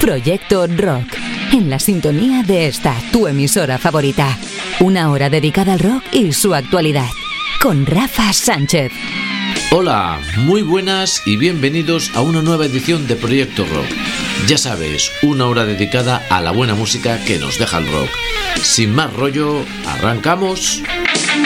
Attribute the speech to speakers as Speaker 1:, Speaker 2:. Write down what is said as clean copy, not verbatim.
Speaker 1: Proyecto Rock, en la sintonía de esta, tu emisora favorita. Una hora dedicada al rock y su actualidad, con Rafa Sánchez.
Speaker 2: Hola, muy buenas y bienvenidos a una nueva edición de Proyecto Rock. Ya sabes, una hora dedicada a la buena música que nos deja el rock. Sin más rollo, arrancamos.